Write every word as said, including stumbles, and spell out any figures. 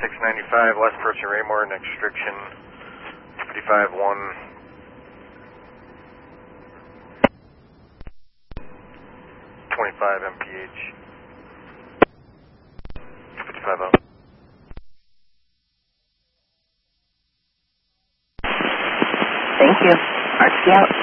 six ninety-five, last person Raymore, next restriction, fifty-five one. twenty-five M P H. fifty-five up. Thank you. R T out.